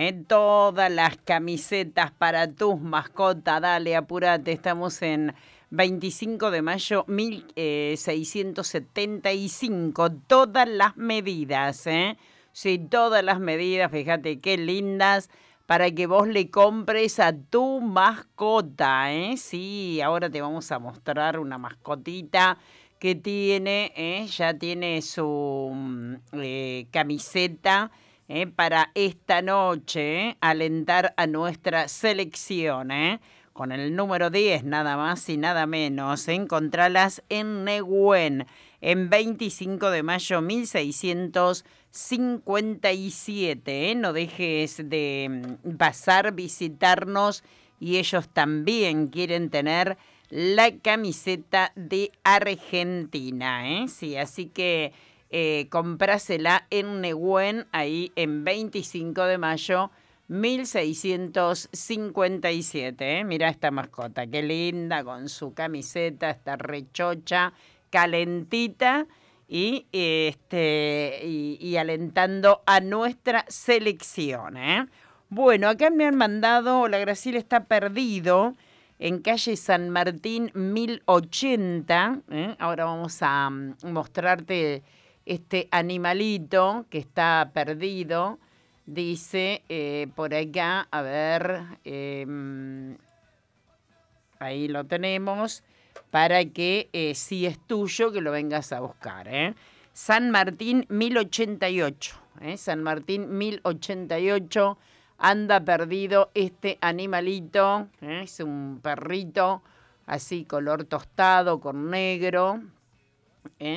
Todas las camisetas para tus mascotas. Dale, apúrate, estamos en 25 de mayo 1675. Todas las medidas, ¿eh? Sí, todas las medidas, fíjate qué lindas, para que vos le compres a tu mascota, ¿eh? Sí, ahora te vamos a mostrar una mascotita que tiene, ya tiene su camiseta para esta noche, alentar a nuestra selección, con el número 10, nada más y nada menos. Encontralas en Nehuen, en 25 de mayo 1657. No dejes de pasar, visitarnos, y ellos también quieren tener la camiseta de Argentina, Sí, así que comprásela en Nehuen, ahí en 25 de mayo 1657. Mira esta mascota, qué linda, con su camiseta, está rechocha, calentita y alentando a nuestra selección, Bueno, acá me han mandado, la Graciela está perdido en calle San Martín 1080. Ahora vamos a mostrarte este animalito que está perdido. Dice por acá, a ver, ahí lo tenemos, para que si es tuyo, que lo vengas a buscar. San Martín 1088. San Martín 1088. Anda perdido este animalito. Es un perrito así color tostado con negro.